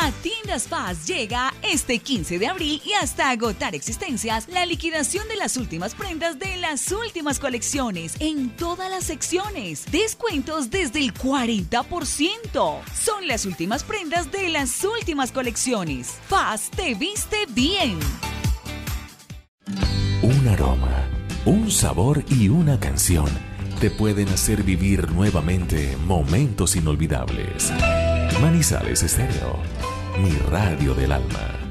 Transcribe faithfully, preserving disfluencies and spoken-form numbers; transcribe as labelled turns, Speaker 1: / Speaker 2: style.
Speaker 1: A Tiendas Paz llega este quince de abril y hasta agotar existencias la liquidación de las últimas prendas de las últimas colecciones en todas las secciones. Descuentos desde el cuarenta por ciento. Son las últimas prendas de las últimas colecciones. Paz te viste bien.
Speaker 2: Un aroma, un sabor y una canción te pueden hacer vivir nuevamente momentos inolvidables. Manizales Estéreo, mi radio del alma.